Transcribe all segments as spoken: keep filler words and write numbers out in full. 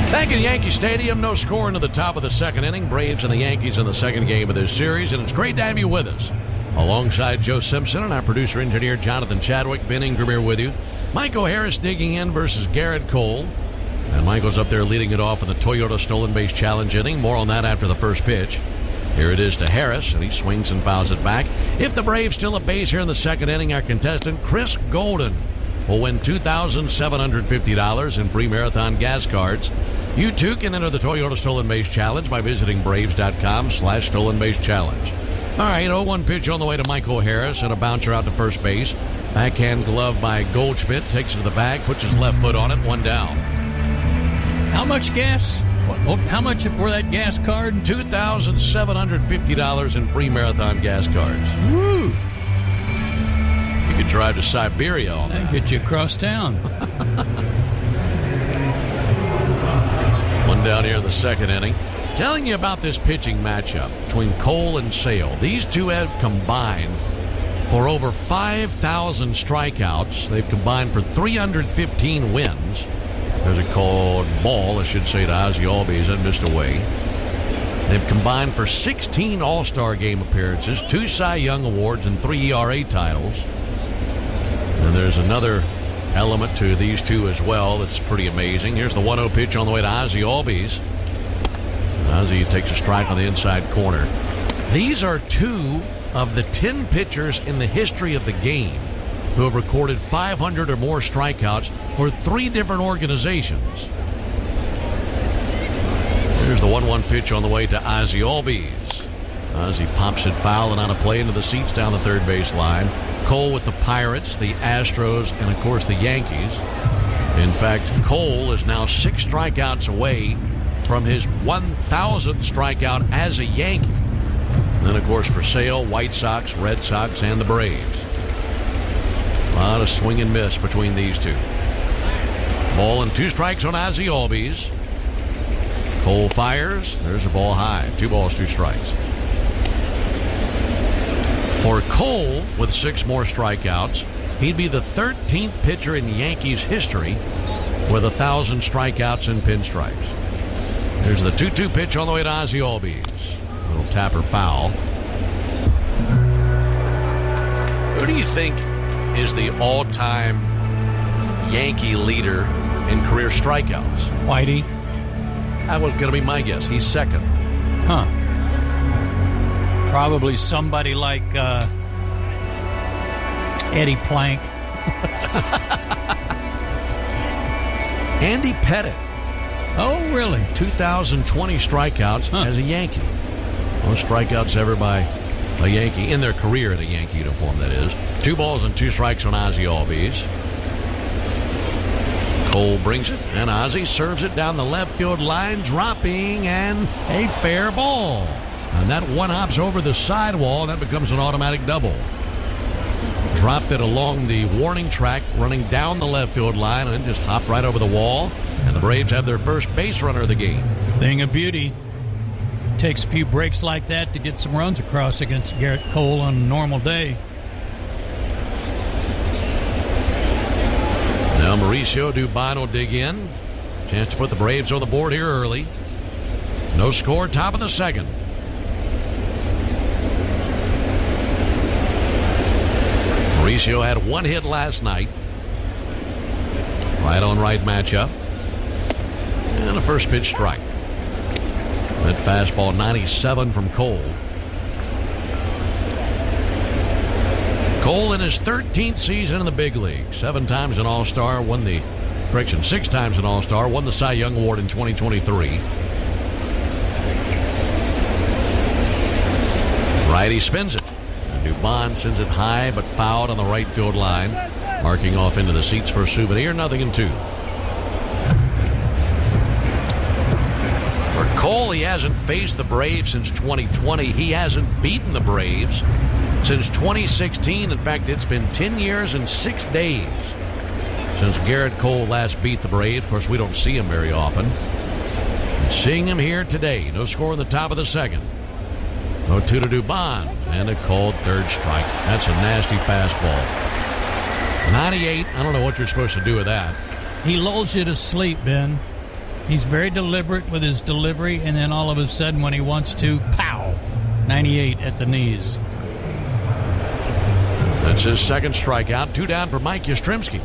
Back in Yankee Stadium, no score into the top of the second inning. Braves and the Yankees in the second game of this series, and it's great to have you with us. Alongside Joe Simpson and our producer-engineer Jonathan Chadwick, Ben Ingram here with you. Michael Harris digging in versus Garrett Cole. And Michael's up there leading it off in the Toyota Stolen Base Challenge inning. More on that after the first pitch. Here it is to Harris, and he swings and fouls it back. If the Braves steal a base here in the second inning, our contestant, Chris Golden, will win two thousand seven hundred fifty dollars in free Marathon gas cards. You, too, can enter the Toyota Stolen Base Challenge by visiting Braves.com slash Stolen Base Challenge. All right, oh one pitch on the way to Michael Harris, and a bouncer out to first base. Backhand glove by Goldschmidt, takes it to the bag, puts his left foot on it, one down. How much gas? What, how much for that gas card? two thousand seven hundred fifty dollars in free Marathon gas cards. Woo! You could drive to Siberia on that. That'd get you across town. One down here in the second inning. Telling you about this pitching matchup between Cole and Sale. These two have combined for over five thousand strikeouts. They've combined for three hundred fifteen wins. There's a called ball, I should say, to Ozzie Albies, and missed away. They've combined for sixteen All-Star Game appearances, two Cy Young Awards, and three E R A titles. And there's another element to these two as well that's pretty amazing. Here's the one oh pitch on the way to Ozzie Albies. Ozzie takes a strike on the inside corner. These are two of the ten pitchers in the history of the game who have recorded five hundred or more strikeouts for three different organizations. Here's the one one pitch on the way to Ozzie Albies. Ozzie pops it foul and on a play into the seats down the third base line. Cole with the Pirates, the Astros, and of course the Yankees. In fact, Cole is now six strikeouts away from his one thousandth strikeout as a Yankee. And then, of course, for Sale, White Sox, Red Sox, and the Braves. A lot of swing and miss between these two. Ball and two strikes on Ozzie Albies. Cole fires. There's a ball high. Two balls, two strikes. For Cole, with six more strikeouts, he'd be the thirteenth pitcher in Yankees history with one thousand strikeouts and pinstripes. There's the two two pitch on the way to Ozzie Albies. Little tapper foul. Who do you think is the all-time Yankee leader in career strikeouts? Whitey. That was going to be my guess. He's second. Huh. Probably somebody like uh, Eddie Plank. Andy Pettitte. Oh, really? two thousand twenty strikeouts huh. as a Yankee. Most strikeouts ever by a Yankee in their career in a Yankee uniform, that is. Two balls and two strikes on Ozzie Albies. Cole brings it, and Ozzie serves it down the left field line, dropping, and a fair ball. And that one hops over the sidewall, and that becomes an automatic double. Dropped it along the warning track, running down the left field line, and then just hopped right over the wall. And the Braves have their first base runner of the game. Thing of beauty. Takes a few breaks like that to get some runs across against Garrett Cole on a normal day. Now Mauricio Dubon will dig in. Chance to put the Braves on the board here early. No score, top of the second. Mauricio had one hit last night. Right on right matchup. And a first pitch strike. That fastball ninety-seven from Cole. Cole in his thirteenth season in the big league. Seven times an All-Star, won the, correction, six times an All-Star, won the Cy Young Award in twenty twenty-three. Righty spins it. And Dubon sends it high but fouled on the right field line. Marking off into the seats for a souvenir, nothing in two. For Cole, he hasn't faced the Braves since twenty twenty. He hasn't beaten the Braves since twenty sixteen. In fact, it's been ten years and six days since Garrett Cole last beat the Braves. Of course, we don't see him very often. And seeing him here today. No score in the top of the second. oh two to Dubon. And a called third strike. That's a nasty fastball. ninety-eight. I don't know what you're supposed to do with that. He lulls you to sleep, Ben. He's very deliberate with his delivery, and then all of a sudden when he wants to, pow, ninety-eight at the knees. That's his second strikeout. Two down for Mike Yastrzemski.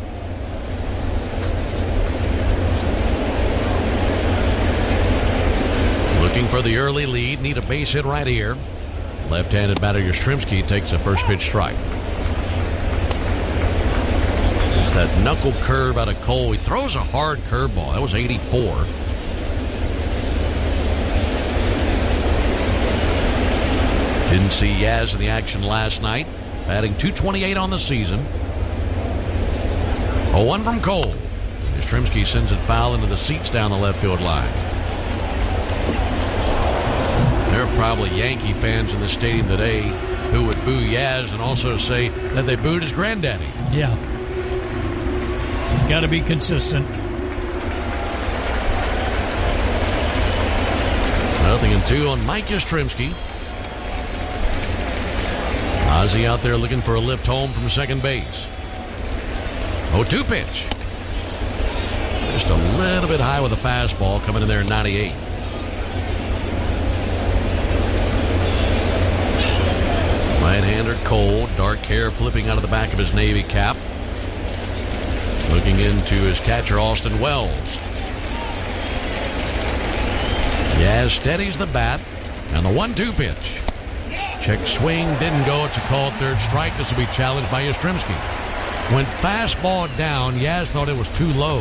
Looking for the early lead. Need a base hit right here. Left-handed batter Yastrzemski takes a first pitch strike. It's that knuckle curve out of Cole. He throws a hard curveball. That was eighty-four. Didn't see Yaz in the action last night. Batting two twenty-eight on the season. oh one from Cole. Yastrzemski sends it foul into the seats down the left field line. There are probably Yankee fans in the stadium today who would boo Yaz and also say that they booed his granddaddy. Yeah. Got to be consistent. Nothing in two on Mike Yastrzemski. Ozzie out there looking for a lift home from second base. oh two pitch. Just a little bit high with a fastball coming in there at ninety-eight. Right-hander Cole, dark hair flipping out of the back of his Navy cap. Looking into his catcher, Austin Wells. Yaz steadies the bat, and the one two pitch. Check swing, didn't go. It's a called third strike. This will be challenged by Yastrzemski. Went fastball down. Yaz thought it was too low.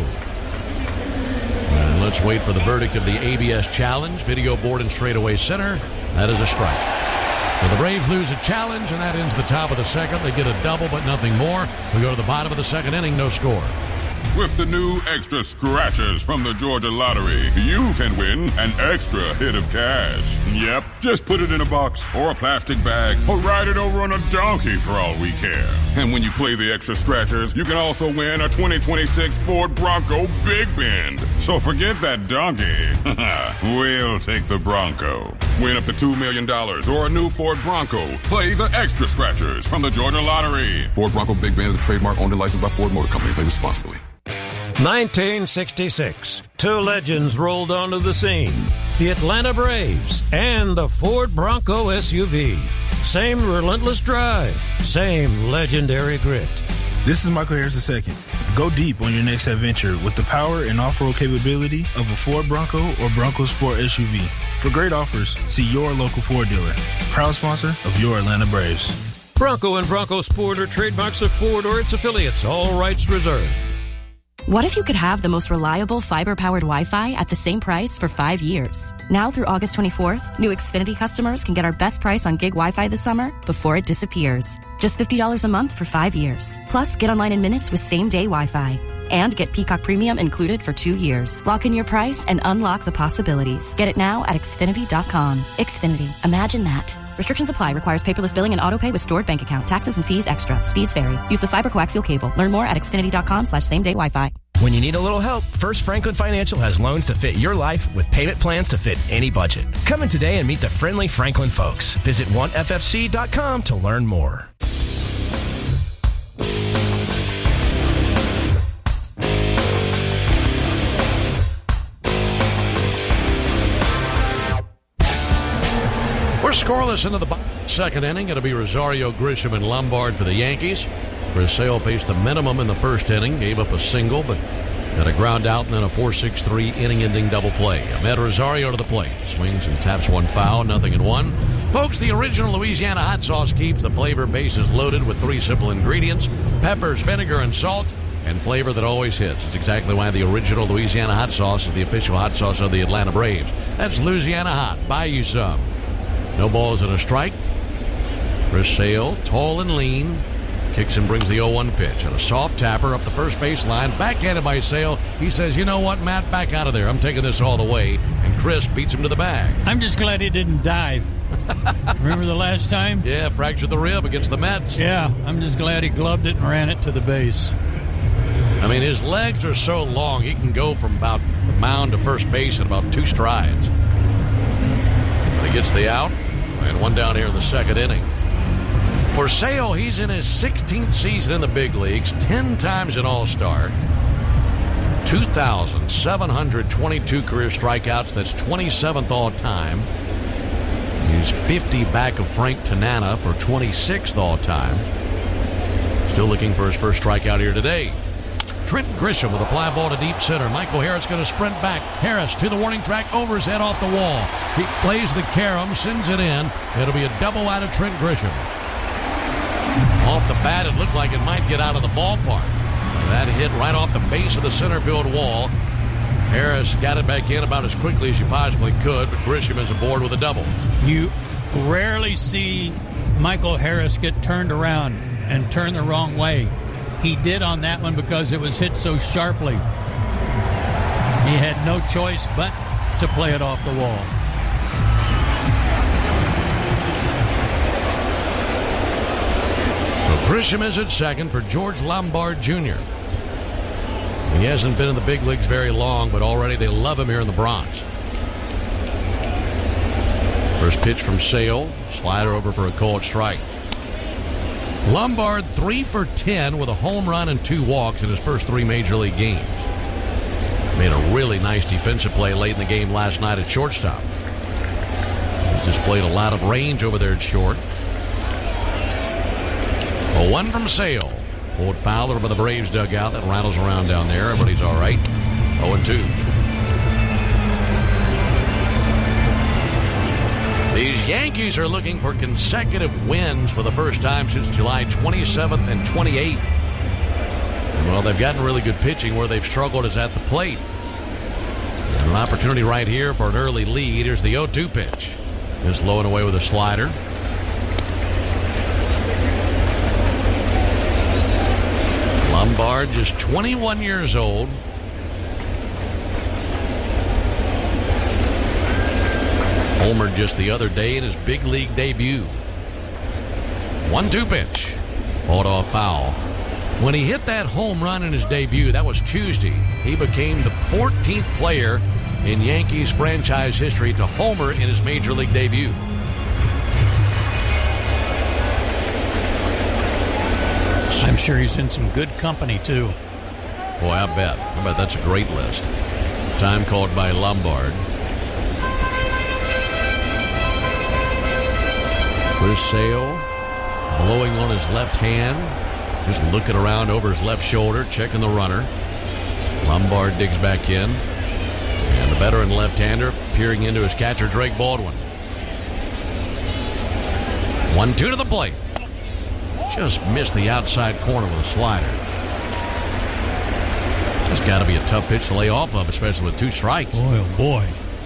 And let's wait for the verdict of the A B S challenge. Video board and straightaway center. That is a strike. So the Braves lose a challenge, and that ends the top of the second. They get a double, but nothing more. We go to the bottom of the second inning, no score. With the new Extra Scratchers from the Georgia Lottery, you can win an extra hit of cash. Yep, just put it in a box or a plastic bag or ride it over on a donkey for all we care. And when you play the Extra Scratchers, you can also win a twenty twenty-six Ford Bronco Big Bend. So forget that donkey. We'll take the Bronco. Win up to two million dollars or a new Ford Bronco. Play the Extra Scratchers from the Georgia Lottery. Ford Bronco Big Bend is a trademark owned and licensed by Ford Motor Company. Play responsibly. nineteen sixty-six. Two legends rolled onto the scene. The Atlanta Braves and the Ford Bronco S U V. Same relentless drive. Same legendary grit. This is Michael Harris the second. Go deep on your next adventure with the power and off-road capability of a Ford Bronco or Bronco Sport S U V. For great offers, see your local Ford dealer. Proud sponsor of your Atlanta Braves. Bronco and Bronco Sport are trademarks of Ford or its affiliates. All rights reserved. What if you could have the most reliable fiber-powered Wi-Fi at the same price for five years? Now through August twenty-fourth, new Xfinity customers can get our best price on gig Wi-Fi this summer before it disappears. Just fifty dollars a month for five years. Plus, get online in minutes with same-day Wi-Fi. And get Peacock Premium included for two years. Lock in your price and unlock the possibilities. Get it now at Xfinity dot com. Xfinity. Imagine that. Restrictions apply. Requires paperless billing and autopay with stored bank account. Taxes and fees extra. Speeds vary. Use of fiber coaxial cable. Learn more at Xfinity dot com slash same day Wi-Fi. When you need a little help, First Franklin Financial has loans to fit your life with payment plans to fit any budget. Come in today and meet the friendly Franklin folks. Visit one F F C dot com to learn more. We're scoreless into the second inning. It'll be Rosario, Grisham, and Lombard for the Yankees. Chris Sale faced the minimum in the first inning, gave up a single, but got a ground out and then a four six three inning-ending double play. Ahmed Rosario to the plate. Swings and taps one foul, nothing in one. Folks, the original Louisiana hot sauce keeps the flavor bases loaded with three simple ingredients: peppers, vinegar, and salt, and flavor that always hits. It's exactly why the original Louisiana hot sauce is the official hot sauce of the Atlanta Braves. That's Louisiana Hot. Buy you some. No balls and a strike. Chris Sale, tall and lean, kicks and brings the oh one pitch. And a soft tapper up the first baseline, backhanded by Sale. He says, you know what, Matt, back out of there. I'm taking this all the way. And Chris beats him to the bag. I'm just glad he didn't dive. Remember the last time? Yeah, fractured the rib against the Mets. Yeah, I'm just glad he gloved it and ran it to the base. I mean, his legs are so long, he can go from about the mound to first base in about two strides. But he gets the out, and one down here in the second inning. For Sale, he's in his sixteenth season in the big leagues, ten times an All-Star, two thousand seven hundred twenty-two career strikeouts. That's twenty-seventh all-time. He's fifty back of Frank Tanana for twenty-sixth all-time. Still looking for his first strikeout here today. Trent Grisham with a fly ball to deep center. Michael Harris going to sprint back. Harris to the warning track, over his head, off the wall. He plays the carom, sends it in. It'll be a double out of Trent Grisham. Off the bat, it looked like it might get out of the ballpark. That hit right off the base of the center field wall. Harris got it back in about as quickly as you possibly could, but Grisham is aboard with a double. You rarely see Michael Harris get turned around and turn the wrong way. He did on that one because it was hit so sharply. He had no choice but to play it off the wall. So Grisham is at second for George Lombard Junior He hasn't been in the big leagues very long, but already they love him here in the Bronx. First pitch from Sale. Slider over for a called strike. Lombard three for ten with a home run and two walks in his first three major league games. Made a really nice defensive play late in the game last night at shortstop. He's displayed a lot of range over there at short. A one from Sale. Pulled foul over by the Braves dugout. That rattles around down there. Everybody's all right. oh and two. These Yankees are looking for consecutive wins for the first time since July twenty-seventh and twenty-eighth. And, well, they've gotten really good pitching. Where they've struggled is at the plate. And an opportunity right here for an early lead. Here's the oh two pitch. Just low and away with a slider. Lombard, just twenty-one years old. Homered just the other day in his big league debut. one two pitch. Fought off foul. When he hit that home run in his debut, that was Tuesday, he became the fourteenth player in Yankees franchise history to homer in his major league debut. I'm sure he's in some good company, too. Boy, I bet. I bet that's a great list. Time called by Lombard. Chris Sale blowing on his left hand. Just looking around over his left shoulder, checking the runner. Lombard digs back in. And the veteran left-hander peering into his catcher, Drake Baldwin. one two to the plate. Just missed the outside corner with a slider. That's got to be a tough pitch to lay off of, especially with two strikes. Boy, oh boy.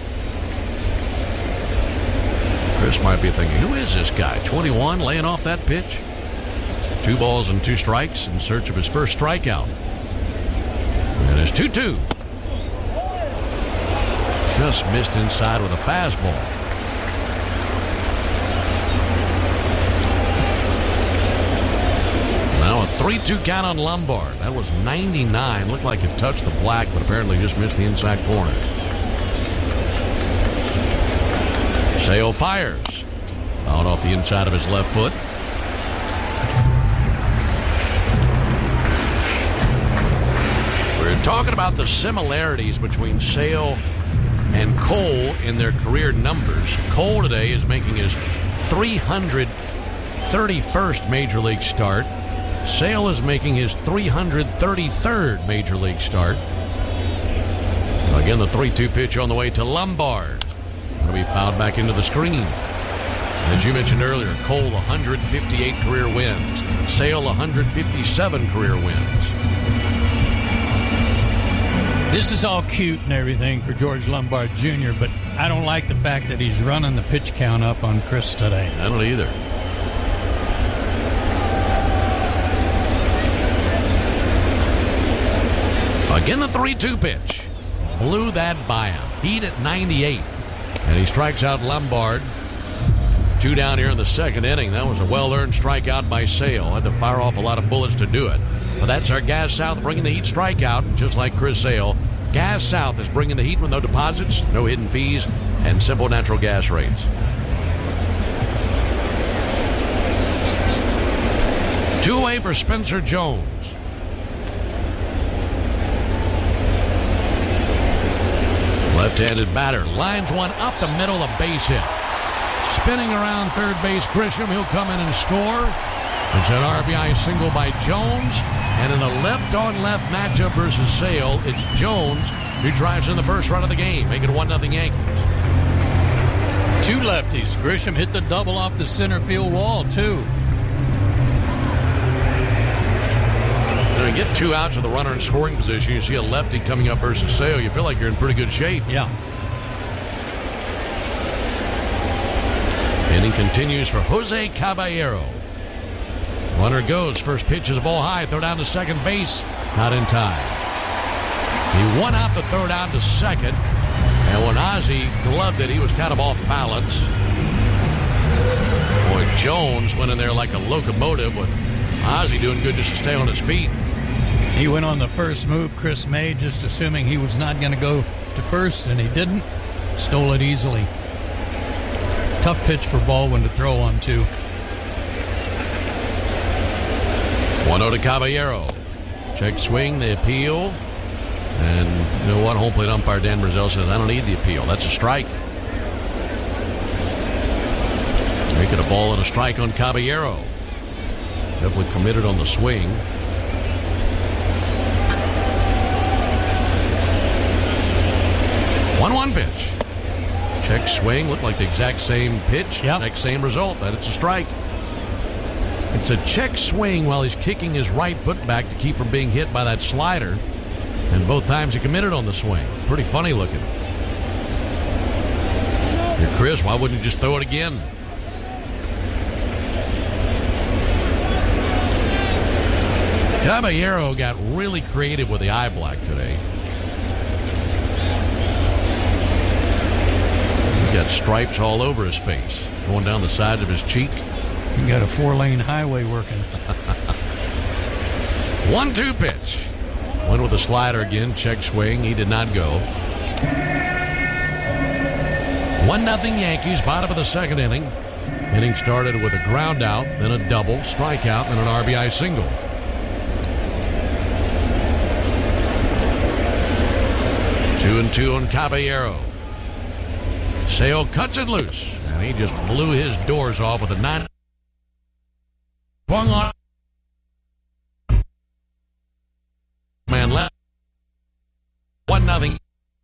Chris might be thinking, who is this guy? twenty-one, laying off that pitch? Two balls and two strikes in search of his first strikeout. And it's two two. Just missed inside with a fastball. Now a three two count on Lombard. That was ninety-nine. Looked like it touched the black, but apparently just missed the inside corner. Sale fires. Out off the inside of his left foot. We're talking about the similarities between Sale and Cole in their career numbers. Cole today is making his three hundred thirty-first Major League start. Sale is making his three hundred thirty-third Major League start. Again, the three two pitch on the way to Lombard. Going to be fouled back into the screen. As you mentioned earlier, Cole one hundred fifty-eight career wins. Sale one hundred fifty-seven career wins. This is all cute and everything for George Lombard Junior, but I don't like the fact that he's running the pitch count up on Chris today. I don't either. Again, the three two pitch. Blew that by him. Heat at ninety-eight. And he strikes out Lombard. Two down here in the second inning. That was a well-earned strikeout by Sale. Had to fire off a lot of bullets to do it. But that's our Gas South bringing the Heat strikeout, just like Chris Sale. Gas South is bringing the Heat with no deposits, no hidden fees, and simple natural gas rates. Two away for Spencer Jones. Left-handed batter lines one up the middle, a base hit. Spinning around third base, Grisham. He'll come in and score. It's an R B I single by Jones. And in a left-on-left matchup versus Sale, it's Jones who drives in the first run of the game, making it one nothing Yankees. Two lefties. Grisham hit the double off the center field wall, too. When you get two outs with a runner in scoring position, you see a lefty coming up versus Sale, you feel like you're in pretty good shape. Yeah. Inning continues for Jose Caballero. Runner goes. First pitch is a ball high. Throw down to second base. Not in time. He won out the throw down to second. And when Ozzie gloved it, he was kind of off balance. Boy, Jones went in there like a locomotive with Ozzie doing good just to stay on his feet. He went on the first move, Chris May, just assuming he was not going to go to first, and he didn't. Stole it easily. Tough pitch for Baldwin to throw on, too. one oh to Caballero. Check swing, the appeal. And you know what? Home plate umpire Dan Brazil says, I don't need the appeal. That's a strike. Make it a ball and a strike on Caballero. Definitely committed on the swing. one one pitch. Check swing. Looked like the exact same pitch. Yep. Next same result. But it's a strike. It's a check swing while he's kicking his right foot back to keep from being hit by that slider. And both times he committed on the swing. Pretty funny looking. If you're Chris, why wouldn't you just throw it again? Caballero got really creative with the eye black today. He got stripes all over his face, going down the sides of his cheek. You got a four-lane highway working. one two pitch. Went with the slider again. Check swing. He did not go. one nothing Yankees, bottom of the second inning. Inning started with a ground out, then a double, strikeout, and an R B I single. Two and two on Caballero. Sale cuts it loose, and he just blew his doors off with a nine. Swung on. Man left. One nothing.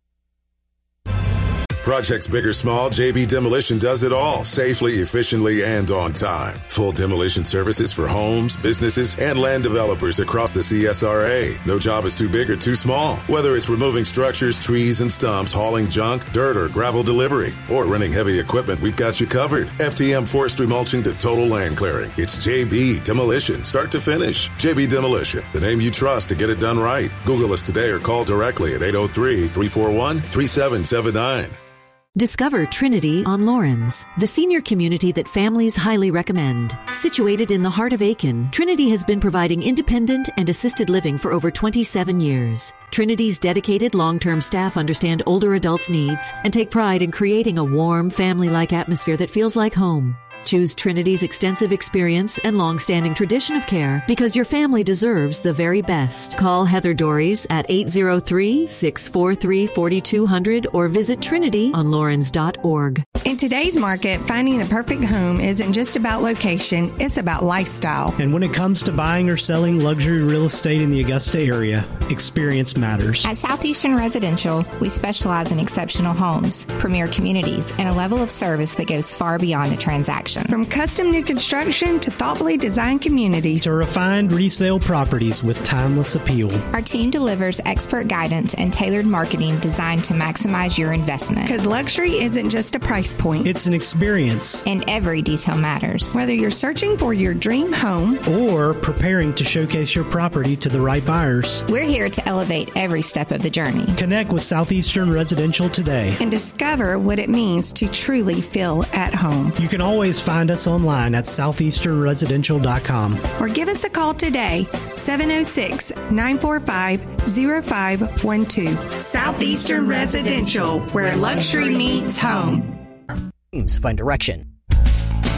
Projects big or small, J B Demolition does it all safely, efficiently, and on time. Full demolition services for homes, businesses, and land developers across the C S R A. No job is too big or too small. Whether it's removing structures, trees, and stumps, hauling junk, dirt, or gravel delivery, or renting heavy equipment, we've got you covered. F T M forestry mulching to total land clearing. It's J B Demolition, start to finish. J B Demolition, the name you trust to get it done right. Google us today or call directly at eight oh three, three four one, three seven seven nine. Discover Trinity on Lawrence, the senior community that families highly recommend. Situated in the heart of Aiken, Trinity has been providing independent and assisted living for over twenty-seven years. Trinity's dedicated long-term staff understand older adults' needs and take pride in creating a warm, family-like atmosphere that feels like home. Choose Trinity's extensive experience and long-standing tradition of care because your family deserves the very best. Call Heather Dories at eight oh three, six four three, four two zero zero or visit trinity on lawrence dot org. In today's market, finding the perfect home isn't just about location, it's about lifestyle. And when it comes to buying or selling luxury real estate in the Augusta area, experience matters. At Southeastern Residential, we specialize in exceptional homes, premier communities, and a level of service that goes far beyond the transaction. From custom new construction to thoughtfully designed communities to refined resale properties with timeless appeal. Our team delivers expert guidance and tailored marketing designed to maximize your investment. Because luxury isn't just a price point. It's an experience. And every detail matters. Whether you're searching for your dream home or preparing to showcase your property to the right buyers, we're here to elevate every step of the journey. Connect with Southeastern Residential today and discover what it means to truly feel at home. You can always find us online at southeastern residential dot com or give us a call today, seven oh six, nine four five, oh five one two. Southeastern Residential, where luxury meets home. Find direction